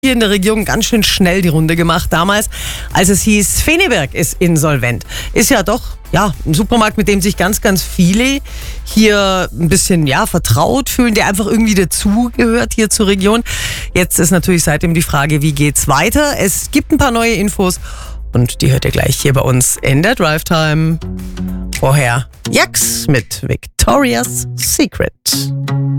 hier in der Region ganz schön schnell die Runde gemacht damals, als es hieß, Feneberg ist insolvent. Ist ja doch, ein Supermarkt, mit dem sich ganz, ganz viele hier ein bisschen, vertraut fühlen, der einfach irgendwie dazugehört hier zur Region. Jetzt ist natürlich seitdem die Frage, wie geht's weiter? Es gibt ein paar neue Infos und die hört ihr gleich hier bei uns in der Drive Time. Vorher Jax mit Victoria's Secret.